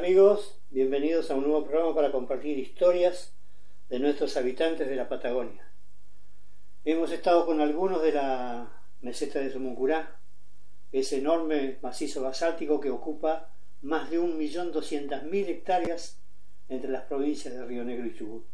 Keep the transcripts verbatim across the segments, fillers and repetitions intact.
amigos, bienvenidos a un nuevo programa para compartir historias de nuestros habitantes de la Patagonia. Hemos estado con algunos de la meseta de Sumuncurá, ese enorme macizo basáltico que ocupa más de un millón doscientas mil hectáreas entre las provincias de Río Negro y Chubut.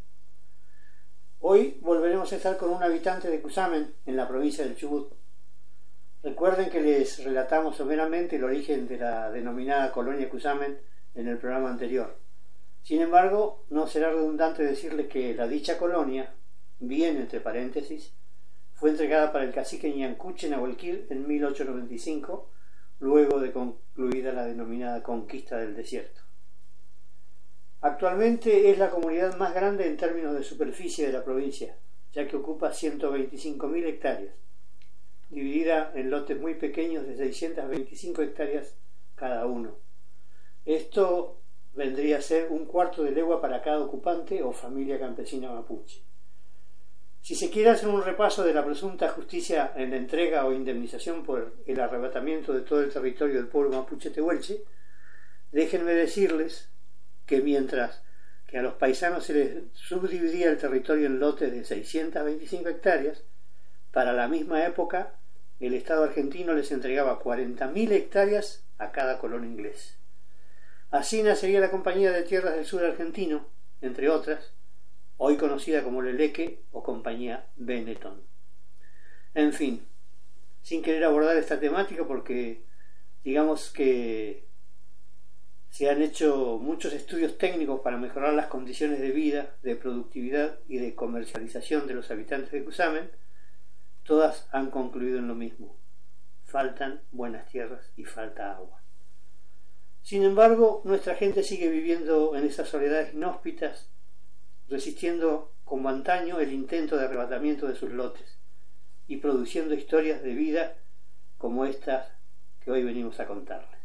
Hoy volveremos a estar con un habitante de Cusamen, en la provincia del Chubut. Recuerden que les relatamos someramente el origen de la denominada colonia Cusamen en el programa anterior. Sin embargo, no será redundante decirles que la dicha colonia, bien entre paréntesis, fue entregada para el cacique Ñancuche Nahuelquil en mil ochocientos noventa y cinco, luego de concluida la denominada conquista del desierto. Actualmente es la comunidad más grande en términos de superficie de la provincia, ya que ocupa ciento veinticinco mil hectáreas, dividida en lotes muy pequeños de seiscientas veinticinco hectáreas cada uno. Esto vendría a ser un cuarto de legua para cada ocupante o familia campesina mapuche. Si se quiere hacer un repaso de la presunta justicia en la entrega o indemnización por el arrebatamiento de todo el territorio del pueblo mapuche tehuelche, déjenme decirles que mientras que a los paisanos se les subdividía el territorio en lotes de seiscientas veinticinco hectáreas, para la misma época el Estado argentino les entregaba cuarenta mil hectáreas a cada colono inglés. Así nacería la Compañía de Tierras del Sur Argentino, entre otras, hoy conocida como Leleque o Compañía Benetton. En fin, sin querer abordar esta temática porque digamos que se han hecho muchos estudios técnicos para mejorar las condiciones de vida, de productividad y de comercialización de los habitantes de Cusamen, todas han concluido en lo mismo: faltan buenas tierras y falta agua. Sin embargo, nuestra gente sigue viviendo en esas soledades inhóspitas, resistiendo como antaño el intento de arrebatamiento de sus lotes y produciendo historias de vida como estas que hoy venimos a contarles.